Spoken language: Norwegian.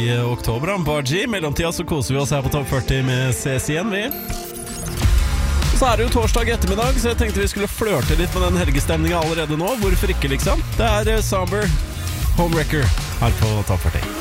oktober. Baji, mellomtida så koser vi oss her på Topp 40 med CCN, vi. Så det jo torsdag ettermiddag, så jeg tenkte vi skulle flørte litt med den helgestemningen allerede nå. Hvorfor ikke, liksom? Det Somber Homewrecker her på Topp 40.